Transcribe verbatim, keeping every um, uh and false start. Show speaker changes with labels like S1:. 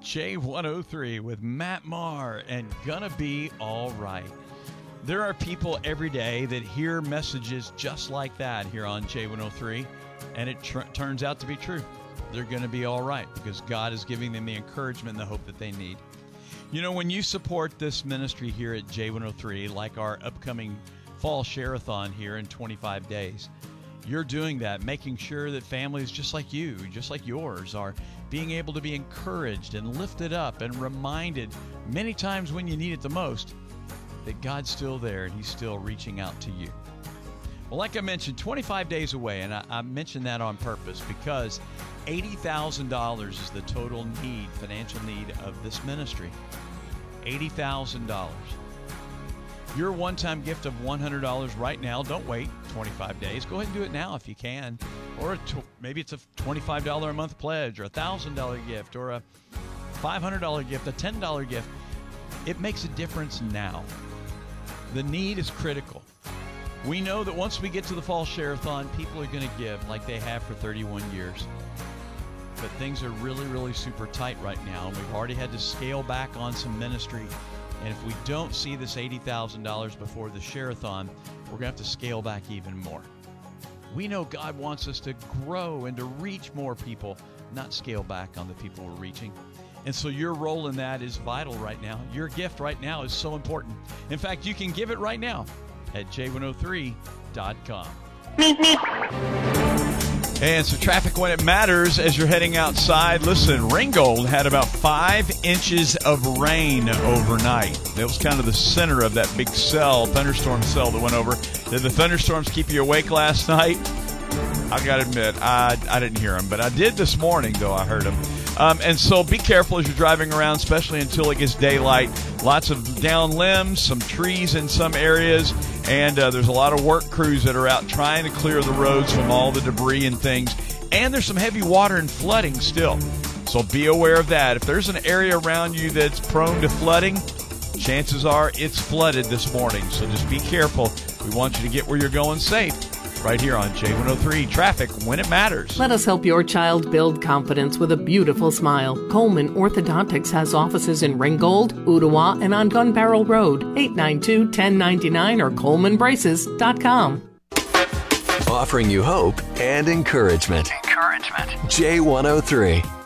S1: J one oh three with Matt Maher and Gonna Be All Right. There are people every day that hear messages just like that here on J one oh three, and it tr- turns out to be true. They're going to be all right because God is giving them the encouragement and the hope that they need. You know, when you support this ministry here at J one oh three, like our upcoming fall share-a-thon here in twenty-five days, you're doing that, making sure that families just like you, just like yours, are being able to be encouraged and lifted up and reminded many times when you need it the most that God's still there and he's still reaching out to you. Well, like I mentioned, twenty-five days away, and I, I mentioned that on purpose because eighty thousand dollars is the total need, financial need of this ministry. eighty thousand dollars. Your one-time gift of one hundred dollars right now, don't wait twenty-five days. Go ahead and do it now if you can. Or a tw- maybe it's a twenty-five dollars a month pledge, or a one thousand dollars gift, or a five hundred dollars gift, a ten dollars gift. It makes a difference now. The need is critical. We know that once we get to the fall share-a-thon, people are going to give like they have for thirty-one years. But things are really, really super tight right now, and we've already had to scale back on some ministry. And if we don't see this eighty thousand dollars before the share-a-thon, we're going to have to scale back even more. We know God wants us to grow and to reach more people, not scale back on the people we're reaching. And so your role in that is vital right now. Your gift right now is so important. In fact, you can give it right now at J one oh three dot com. And so traffic when it matters as you're heading outside. Listen, Ringgold had about five inches of rain overnight. That was kind of the center of that big cell, thunderstorm cell that went over. Did the thunderstorms keep you awake last night? I got to admit, I, I didn't hear them, but I did this morning, though I heard them. Um, and so be careful as you're driving around, especially until it gets daylight. Lots of down limbs, some trees in some areas, and uh, there's a lot of work crews that are out trying to clear the roads from all the debris and things. And there's some heavy water and flooding still. So be aware of that. If there's an area around you that's prone to flooding, chances are it's flooded this morning. So just be careful. We want you to get where you're going safe. Right here on J one oh three, traffic when it matters.
S2: Let us help your child build confidence with a beautiful smile. Coleman Orthodontics has offices in Ringgold, Ottawa, and on Gun Barrel Road, eight nine two, one oh nine nine or coleman braces dot com.
S3: Offering you hope and encouragement. Encouragement. J one oh three.